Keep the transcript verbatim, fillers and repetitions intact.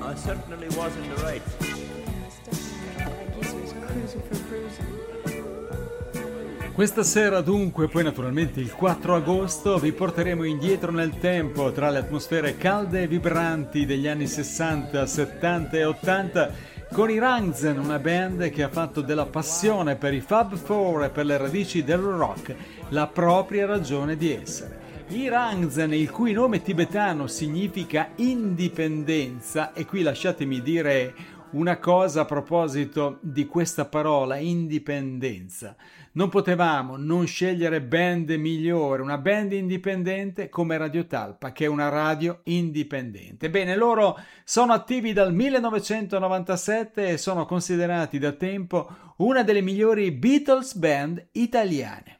I certainly was in the right. Questa sera dunque, poi naturalmente il quattro agosto, vi porteremo indietro nel tempo tra le atmosfere calde e vibranti degli anni sessanta, settanta e ottanta con i Rangzen, una band che ha fatto della passione per i Fab Four e per le radici del rock la propria ragione di essere. I Rangzen, il cui nome tibetano significa indipendenza, e qui lasciatemi dire una cosa a proposito di questa parola, indipendenza. Non potevamo non scegliere band migliore, una band indipendente come Radio Talpa, che è una radio indipendente. Bene, loro sono attivi dal millenovecentonovantasette e sono considerati da tempo una delle migliori Beatles band italiane.